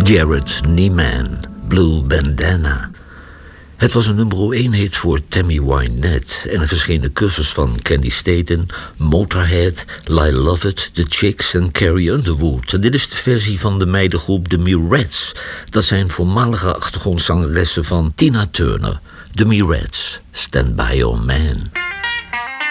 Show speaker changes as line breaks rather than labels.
Jared Neiman, Blue Bandana. Het was een nummer 1 hit voor Tammy Wynette en er verschenen covers van Candy Staten, Motorhead, Lyle Lovett, The Chicks en Carrie Underwood. En dit is de versie van de meidengroep The Mirettes. Dat zijn voormalige achtergrondzangeressen van Tina Turner. The Mirettes, Stand By Your Man.